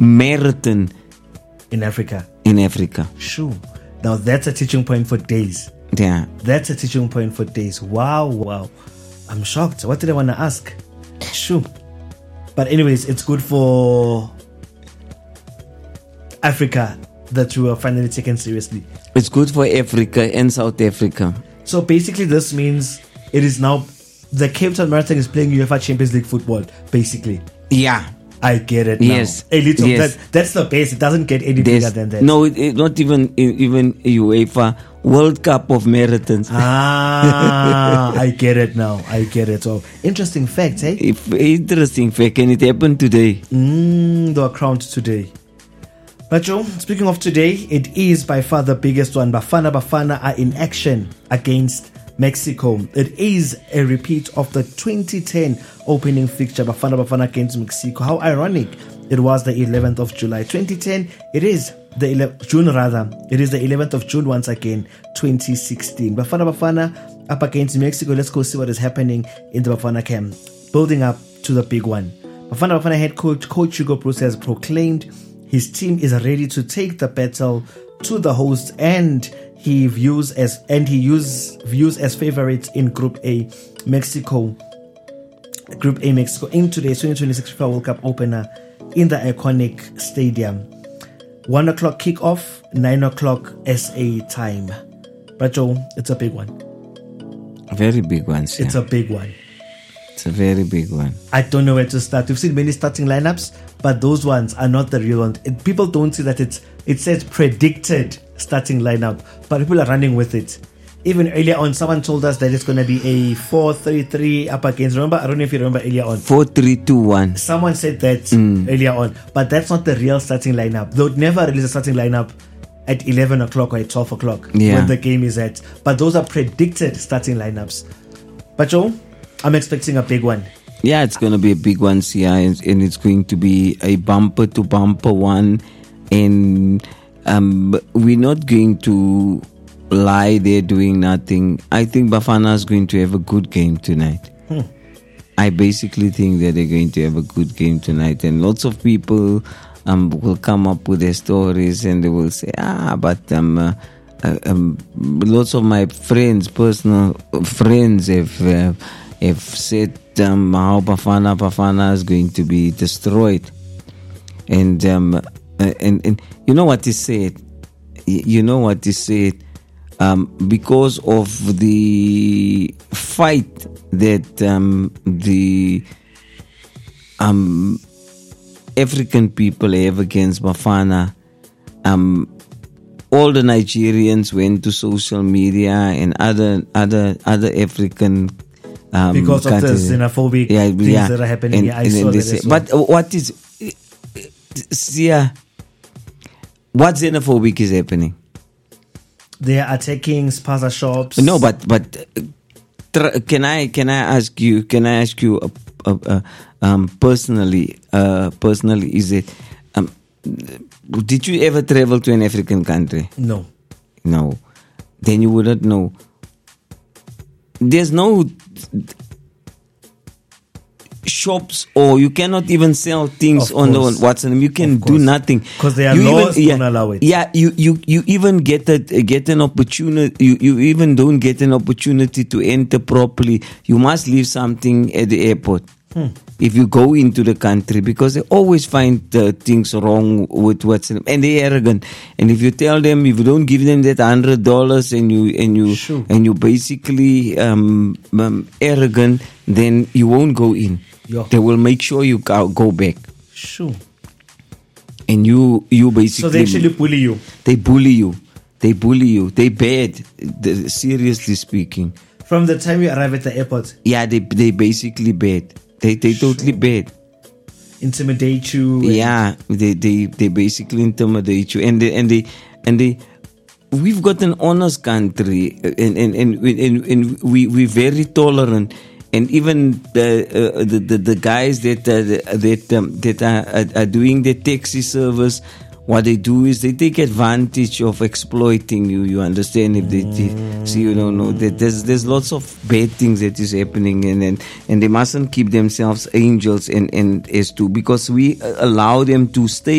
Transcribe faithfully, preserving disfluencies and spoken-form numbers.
marathon in Africa. In Africa. Sure. Now that's a teaching point for days. Yeah. That's a teaching point for days. Wow, wow. I'm shocked. What did I want to ask? Sure. But anyways, it's good for Africa that you are finally taken seriously. It's good for Africa and South Africa. So basically this means it is now the Cape Town Marathon is playing UEFA Champions League football, basically. Yeah. I get it now. Yes. A little. Yes. That, that's the base. It doesn't get any There's, bigger than that. No, it, it, not even even UEFA World Cup of Marathons. Ah, I get it now. I get it. So interesting fact, eh? If, interesting fact, and it happened today. Mm, they were crowned today. But Joe, speaking of today, it is by far the biggest one. Bafana Bafana are in action against Mexico. It is a repeat of the twenty ten opening fixture, Bafana Bafana against Mexico. How ironic. It was the eleventh of July. twenty ten, it is the eleventh, June rather. It is the eleventh of June once again, twenty sixteen. Bafana Bafana up against Mexico. Let's go see what is happening in the Bafana camp. Building up to the big one. Bafana Bafana head coach, Coach Hugo Bruce, has proclaimed his team is ready to take the battle to the hosts, and he views as and he use, views as favorites in Group A, Mexico. Group A, Mexico in today's twenty twenty-six FIFA World Cup opener in the iconic stadium. One o'clock kickoff, nine o'clock S A time. But Joe, it's a big one. A very big one. Sir. It's a big one. It's a very big one. I don't know where to start. We've seen many starting lineups, but those ones are not the real ones. It, people don't see that it's it says predicted starting lineup, but people are running with it. Even earlier on, someone told us that it's going to be a four three three up against. Remember? I don't know if you remember earlier on. four three two one. Someone said that mm. earlier on, but that's not the real starting lineup. They would never release a starting lineup at eleven o'clock or at twelve o'clock yeah. when the game is at. But those are predicted starting lineups. But Joe, I'm expecting a big one. Yeah, it's going to be a big one, Sia, and, and it's going to be a bumper to bumper one. And um, we're not going to lie there doing nothing. I think Bafana is going to have a good game tonight. Hmm. I basically think that they're going to have a good game tonight, and lots of people um, will come up with their stories and they will say, ah, but um, uh, uh, um, lots of my friends, personal friends, have uh, have said um, how Bafana Bafana is going to be destroyed, and um, uh, and and you know what he said. You know what he said. Um, because of the fight that um, the um, African people have against Bafana, um, all the Nigerians went to social media and other other other African um, because of countries. the xenophobic yeah, things yeah. that are happening. And, yeah, I and saw that say, as well. But what is, yeah, what xenophobic is happening? They are attacking spaza shops. No, but but uh, can I can I ask you? Can I ask you uh, uh, uh, um, personally? Uh, personally, is it? Um, did you ever travel to an African country? No. No. Then you wouldn't know. There's no shops, or you cannot even sell things Of on the course. WhatsApp. You can Of do course. nothing Because they are you laws even, yeah, don't allow it. Yeah, you, you, you even get a, get an opportunity. You, you even don't get an opportunity to enter properly. You must leave something at the airport. Hmm. If you go into the country, because they always find uh, things wrong with what's in them, and they're arrogant. And if you tell them, if you don't give them that hundred dollars, and you and you Sure. and you basically um, um, arrogant, then you won't go in. Yeah. They will make sure you go, go back, Sure. and you you basically So they actually bully you. they bully you, they bully you, they bad. They, seriously speaking, From the time you arrive at the airport, yeah, they they basically bad. They they totally bad. intimidate you. and- Yeah, they, they, they basically intimidate you, and they and they and they. We've got an honest country, and and and, and, and we we very tolerant, and even the uh, the, the the guys that uh, that um, that are, are doing the taxi service. What they do is they take advantage of exploiting you. You understand? If they, they see, you don't know that there's there's lots of bad things that is happening, and and, and they mustn't keep themselves angels and and as to because we allow them to stay